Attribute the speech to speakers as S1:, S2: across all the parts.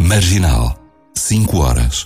S1: Marginal, 5 horas.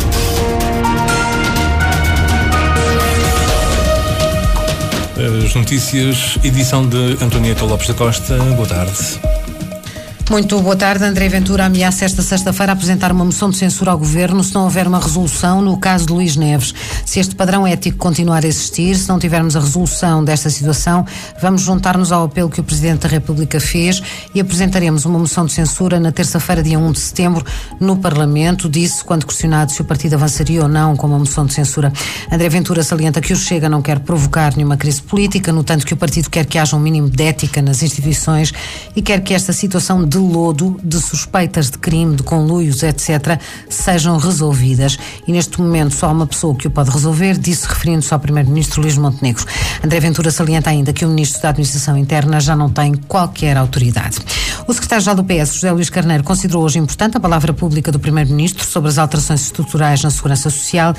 S2: As notícias, edição de Antonieta Lopes da Costa. Boa tarde.
S3: Muito boa tarde. André Ventura ameaça esta sexta-feira apresentar uma moção de censura ao Governo se não houver uma resolução no caso de Luís Neves. Se este padrão ético continuar a existir, se não tivermos a resolução desta situação, vamos juntar-nos ao apelo que o Presidente da República fez e apresentaremos uma moção de censura na terça-feira, dia 1 de setembro, no Parlamento, disse quando questionado se o partido avançaria ou não com uma moção de censura. André Ventura salienta que o Chega não quer provocar nenhuma crise política, no tanto que o partido quer que haja um mínimo de ética nas instituições e quer que esta situação de lodo, de suspeitas de crime, de conluios, etc., sejam resolvidas. E neste momento só há uma pessoa que o pode resolver, disse referindo-se ao Primeiro-Ministro Luís Montenegro. André Ventura salienta ainda que o Ministro da Administração Interna já não tem qualquer autoridade. O secretário-geral do PS, José Luís Carneiro, considerou hoje importante a palavra pública do Primeiro-Ministro sobre as alterações estruturais na segurança social.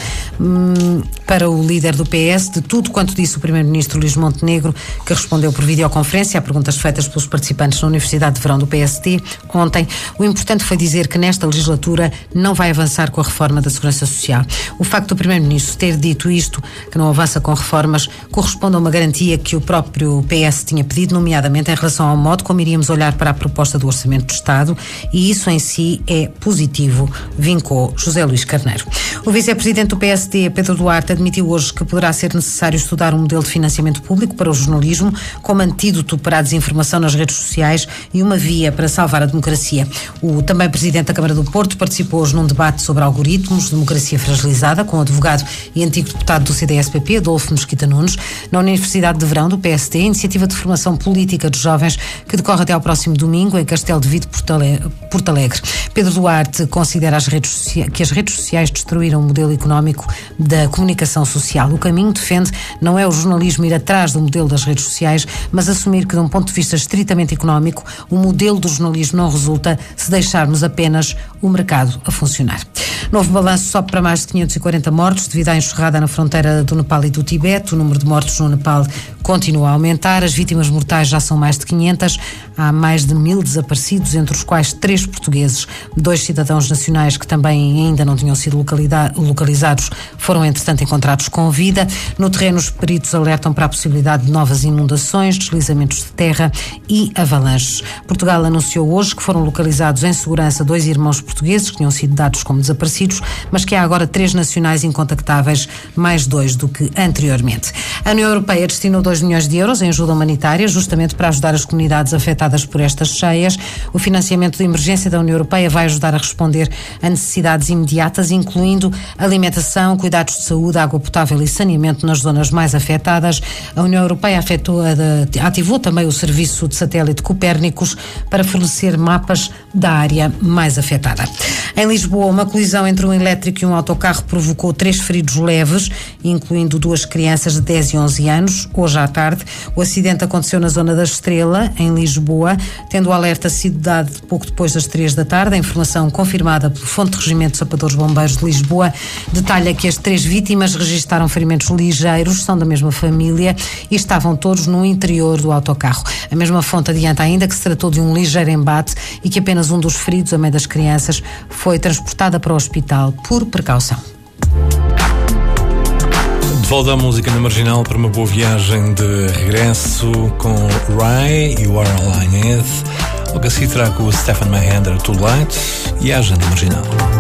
S3: Para o líder do PS, de tudo quanto disse o Primeiro-Ministro Luís Montenegro, que respondeu por videoconferência a perguntas feitas pelos participantes na Universidade de Verão do PST ontem, o importante foi dizer que nesta legislatura não vai avançar com a reforma da segurança social. O facto do Primeiro-Ministro ter dito isto, que não avança com reformas, corresponde a uma garantia que o próprio PS tinha pedido, nomeadamente em relação ao modo como iríamos olhar para a proposta do Orçamento do Estado, e isso em si é positivo, vincou José Luís Carneiro. O vice-presidente do PSD, Pedro Duarte, admitiu hoje que poderá ser necessário estudar um modelo de financiamento público para o jornalismo como antídoto para a desinformação nas redes sociais e uma via para salvar a democracia. O também presidente da Câmara do Porto participou hoje num debate sobre algoritmos, democracia fragilizada, com o advogado e antigo deputado do CDS-PP, Adolfo Mesquita Nunes, na Universidade de Verão do PSD, iniciativa de formação política dos jovens que decorre até ao próximo domingo em Castelo de Vide, Porto Alegre. Pedro Duarte considera que as redes sociais destruíram o modelo económico da comunicação social. O caminho, defende, não é o jornalismo ir atrás do modelo das redes sociais, mas assumir que, de um ponto de vista estritamente económico, o modelo do jornalismo não resulta se deixarmos apenas o mercado a funcionar. Novo balanço sobe para mais de 540 mortos devido à enxurrada na fronteira do Nepal e do Tibete. O número de mortos no Nepal continua a aumentar. As vítimas mortais já são mais de 500. Há mais de 1000 desaparecidos, entre os quais 3 portugueses. 2 cidadãos nacionais que também ainda não tinham sido localizados foram, entretanto, encontrados com vida. No terreno, os peritos alertam para a possibilidade de novas inundações, deslizamentos de terra e avalanches. Portugal anunciou hoje que foram localizados em segurança 2 irmãos portugueses que tinham sido dados como desaparecidos, mas que há agora 3 nacionais incontactáveis, mais 2 do que anteriormente. A União Europeia destinou 2 milhões de euros em ajuda humanitária, justamente para ajudar as comunidades afetadas por estas cheias. O financiamento de emergência da União Europeia vai ajudar a responder a necessidades imediatas, incluindo alimentação, cuidados de saúde, água potável e saneamento nas zonas mais afetadas. A União Europeia ativou também o serviço de satélite Copérnicos para fornecer mapas da área mais afetada. Em Lisboa, uma colisão entre um elétrico e um autocarro provocou 3 feridos leves, incluindo 2 crianças de 10 e 11 anos. Hoje à tarde, o acidente aconteceu na zona da Estrela, em Lisboa, tendo o alerta sido dado pouco depois das 3 da tarde. A informação confirmada pelo Fonte de Regimento de Sapadores Bombeiros de Lisboa detalha que as 3 vítimas registaram ferimentos ligeiros, são da mesma família e estavam todos no interior do autocarro. A mesma fonte adianta ainda que se tratou de um ligeiro embate e que apenas um dos feridos, a mãe das crianças, foi transportada para o hospital por precaução.
S2: De volta à música na Marginal para uma boa viagem de regresso com Rai e War Alliance. Logo assim trago o Stefan Mehendra, Too Light e a agenda Marginal.